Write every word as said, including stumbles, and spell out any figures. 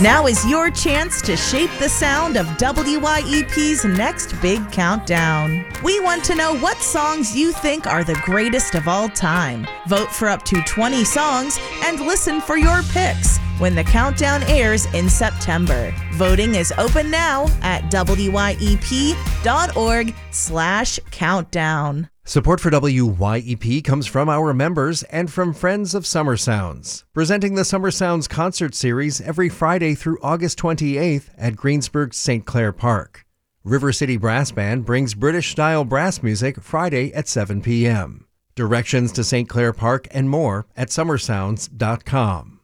Now is your chance to shape the sound of W Y E P's next big countdown. We want to know what songs you think are the greatest of all time. Vote for up to twenty songs and listen for your picks when the countdown airs in September. Voting is open now at W Y E P dot org slash countdown. Support for W Y E P comes from our members and from Friends of Summer Sounds, presenting the Summer Sounds concert series every Friday through August twenty-eighth at Greensburg's Saint Clair Park. River City Brass Band brings British-style brass music Friday at seven p.m. Directions to Saint Clair Park and more at summer sounds dot com.